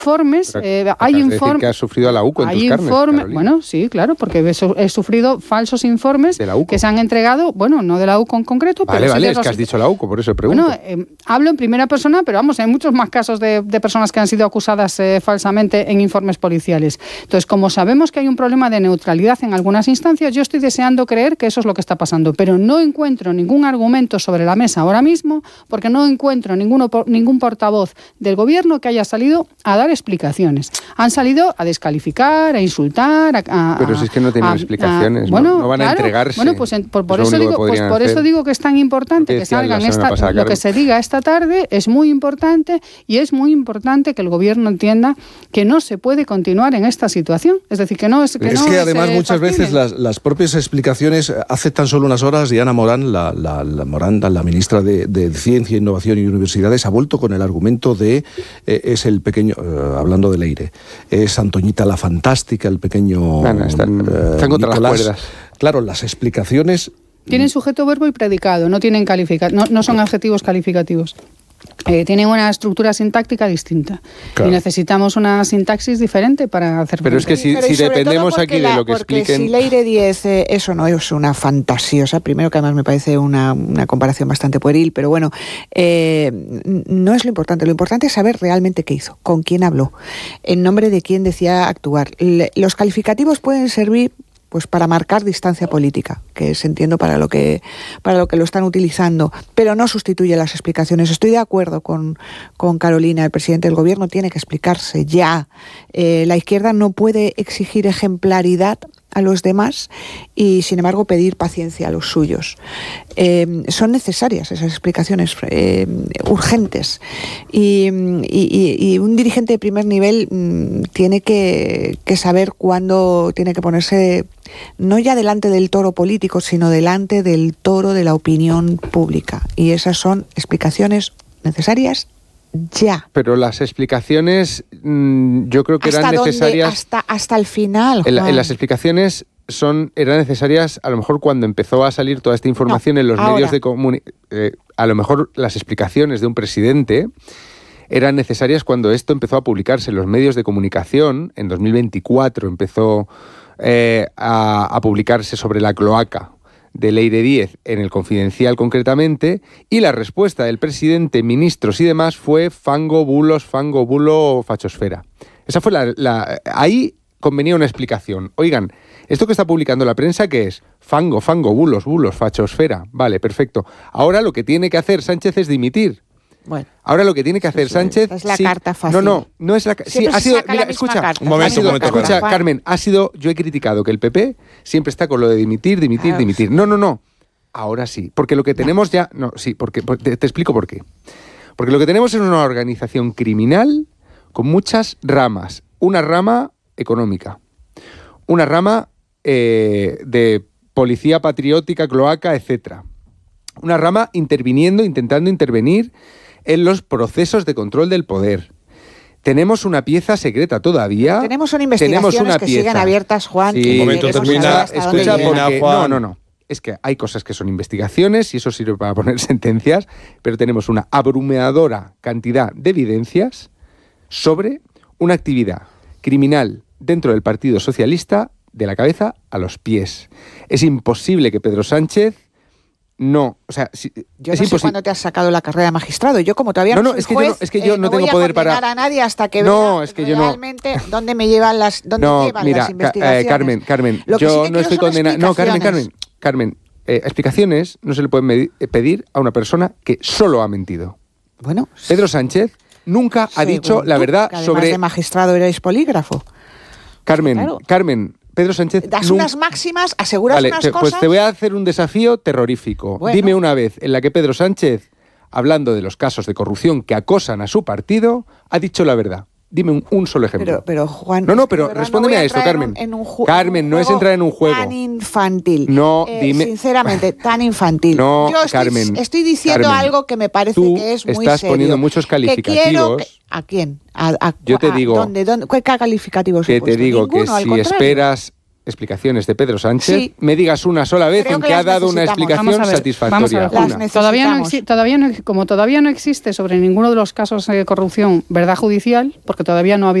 informes, hay informes que has sufrido a la UCO en tus carnes, Carolina. Bueno, sí, claro, porque he sufrido falsos informes que se han entregado, bueno, no de la UCO en concreto, vale, pero vale, sí es que has dicho la UCO, por eso pregunto. Bueno, hablo en primera persona, pero vamos, hay muchos más casos de personas que han sido acusadas falsamente en informes policiales. Entonces, como sabemos que hay un problema de neutralidad en algunas instancias, yo estoy deseando creer que eso es lo que está pasando, pero no encuentro ningún argumento sobre la mesa ahora mismo, porque no encuentro ningún portavoz del gobierno que haya salido a dar explicaciones. Han salido a descalificar, a insultar, pero si es que no tienen explicaciones, bueno, no van a entregarse. Bueno, pues por eso digo que es tan importante que salgan lo que se diga esta tarde, es muy importante, y es muy importante que el gobierno entienda que no se puede continuar en esta situación. Es decir, que no es que es no que es además muchas factible. veces las propias explicaciones, hace tan solo unas horas, Diana Morán, la ministra de Ciencia, Innovación y Universidades, ha vuelto con el argumento de es el pequeño, hablando del aire, es Antoñita la fantástica, el pequeño están contra las cuerdas. Claro, las explicaciones tienen sujeto, verbo y predicado, no tienen no son adjetivos calificativos. Tienen una estructura sintáctica distinta, claro. Y necesitamos una sintaxis diferente para hacer. Pero es que si dependemos aquí de lo que expliquen. Si Leire 10, eso no es una fantasiosa, primero que además me parece una comparación bastante pueril, pero bueno, no es lo importante es saber realmente qué hizo, con quién habló, en nombre de quién decía actuar. Los calificativos pueden servir pues para marcar distancia política, que es, entiendo, para lo que lo están utilizando, pero no sustituye las explicaciones. Estoy de acuerdo con Carolina, el presidente del gobierno tiene que explicarse ya. La izquierda no puede exigir ejemplaridad a los demás y, sin embargo, pedir paciencia a los suyos. Son necesarias esas explicaciones urgentes y un dirigente de primer nivel tiene que saber cuándo tiene que ponerse no ya delante del toro político, sino delante del toro de la opinión pública, y esas son explicaciones necesarias ya. Pero las explicaciones yo creo que eran necesarias hasta el final, Juan. Las explicaciones eran necesarias a lo mejor cuando empezó a salir toda esta información en los medios de comunicación. A lo mejor las explicaciones de un presidente eran necesarias cuando esto empezó a publicarse en los medios de comunicación. En 2024 empezó a publicarse sobre la cloaca de Leire 10 en el Confidencial concretamente, y la respuesta del presidente, ministros y demás fue fango, bulo, fachosfera. Esa fue ahí convenía una explicación. Oigan, esto que está publicando la prensa, ¿qué es? Fango, bulos, fachosfera. Vale, perfecto. Ahora lo que tiene que hacer Sánchez es dimitir. Bueno, ahora lo que tiene que hacer Sánchez... Es la carta fácil. No es la carta. Sí, ha sido... Mira, escucha, Carmen, yo he criticado que el PP siempre está con lo de dimitir. No. Ahora sí, porque lo que tenemos te explico por qué. Porque lo que tenemos es una organización criminal con muchas ramas. Una rama económica, una rama de policía patriótica, cloaca, etcétera. Una rama intentando intervenir en los procesos de control del poder. Tenemos una pieza secreta todavía. Tenemos investigaciones que siguen abiertas, Juan. Sí, un momento termina. Escucha, porque no. Es que hay cosas que son investigaciones y eso sirve para poner sentencias, pero tenemos una abrumadora cantidad de evidencias sobre una actividad criminal dentro del Partido Socialista de la cabeza a los pies. Es imposible que Pedro Sánchez yo no sé cuándo te has sacado la carrera de magistrado. Yo, como todavía no soy juez, yo no tengo poder para a nadie hasta que vea realmente dónde me llevan las investigaciones. Carmen, yo no estoy condenado. No, Carmen, explicaciones no se le pueden pedir a una persona que solo ha mentido. Bueno, Pedro Sánchez nunca ha dicho la verdad sobre... de magistrado erais polígrafo. Carmen, Pedro Sánchez... Das unas máximas, aseguras unas cosas... Pues te voy a hacer un desafío terrorífico. Bueno. Dime una vez en la que Pedro Sánchez, hablando de los casos de corrupción que acosan a su partido, ha dicho la verdad. Dime un solo ejemplo. Pero Juan... pero respóndeme a esto, Carmen. Carmen, no es entrar en un juego. Tan infantil. No, dime... Sinceramente, tan infantil. No, Carmen. Estoy diciendo algo que me parece que es muy serio. Tú estás poniendo muchos calificativos... ¿A quién? Yo te digo... ¿Dónde? ¿Qué calificativos he puesto? Te digo que si esperas explicaciones de Pedro Sánchez, Sí. me digas una sola vez Creo en que que ha las dado una necesitamos. explicación Vamos a ver, satisfactoria. Las Una. necesitamos. Como todavía no existe sobre ninguno de los casos de corrupción verdad judicial, porque todavía no ha habido